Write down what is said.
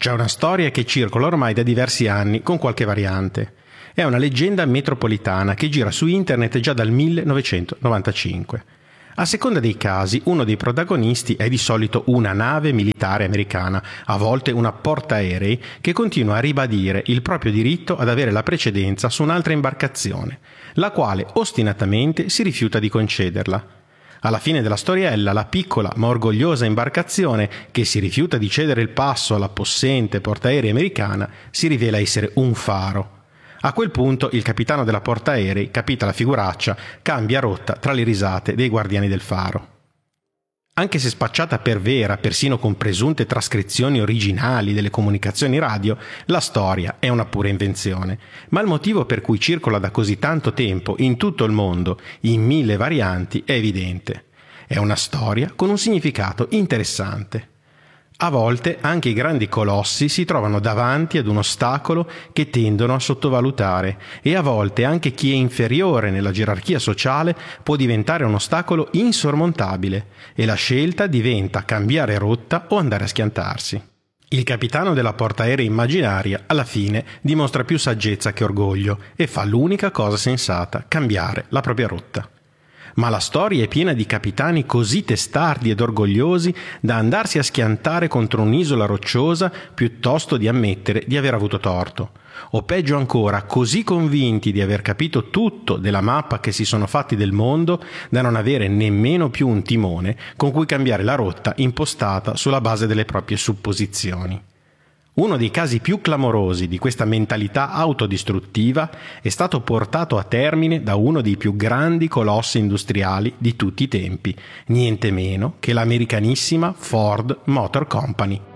C'è una storia che circola ormai da diversi anni con qualche variante. È una leggenda metropolitana che gira su internet già dal 1995. A seconda dei casi, uno dei protagonisti è di solito una nave militare americana, a volte una portaerei, che continua a ribadire il proprio diritto ad avere la precedenza su un'altra imbarcazione, la quale ostinatamente si rifiuta di concederla. Alla fine della storiella, la piccola ma orgogliosa imbarcazione, che si rifiuta di cedere il passo alla possente portaerei americana, si rivela essere un faro. A quel punto il capitano della portaerei, capita la figuraccia, cambia rotta tra le risate dei guardiani del faro. Anche se spacciata per vera, persino con presunte trascrizioni originali delle comunicazioni radio, la storia è una pura invenzione. Ma il motivo per cui circola da così tanto tempo in tutto il mondo, in 1000 varianti, è evidente. È una storia con un significato interessante. A volte anche i grandi colossi si trovano davanti ad un ostacolo che tendono a sottovalutare e a volte anche chi è inferiore nella gerarchia sociale può diventare un ostacolo insormontabile e la scelta diventa cambiare rotta o andare a schiantarsi. Il capitano della portaerei immaginaria alla fine dimostra più saggezza che orgoglio e fa l'unica cosa sensata, cambiare la propria rotta. Ma la storia è piena di capitani così testardi ed orgogliosi da andarsi a schiantare contro un'isola rocciosa piuttosto di ammettere di aver avuto torto. O peggio ancora, così convinti di aver capito tutto della mappa che si sono fatti del mondo da non avere nemmeno più un timone con cui cambiare la rotta impostata sulla base delle proprie supposizioni. Uno dei casi più clamorosi di questa mentalità autodistruttiva è stato portato a termine da uno dei più grandi colossi industriali di tutti i tempi, niente meno che l'americanissima Ford Motor Company.